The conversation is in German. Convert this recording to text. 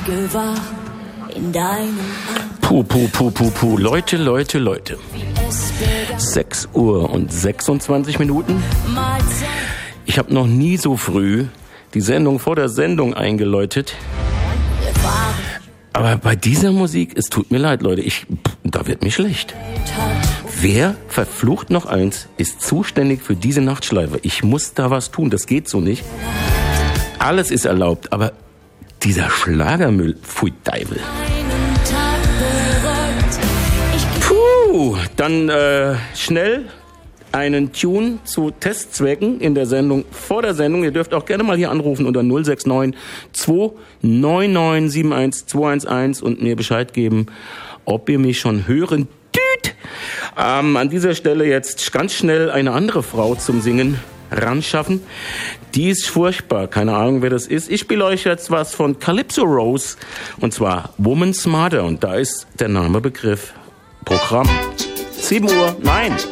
Spiegel war in deinem Puh. Leute. 6 Uhr und 26 Minuten. Ich habe noch nie so früh die Sendung vor der Sendung eingeläutet. Aber bei dieser Musik, es tut mir leid, Leute, da wird mir schlecht. Wer, verflucht noch eins, ist zuständig für diese Nachtschleife? Ich muss da was tun, das geht so nicht. Alles ist erlaubt, aber dieser Schlagermüll, pfui Teufel. Puh, dann schnell einen Tune zu Testzwecken in der Sendung, vor der Sendung. Ihr dürft auch gerne mal hier anrufen unter 069 299 71 211 und mir Bescheid geben, ob ihr mich schon hören tüt. An dieser Stelle jetzt ganz schnell eine andere Frau zum Singen ranschaffen. Die ist furchtbar, keine Ahnung, wer das ist. Ich spiele euch jetzt was von Calypso Rose, und zwar Woman Smarter, und da ist der Name Begriff. Programm. 7 Uhr, nein.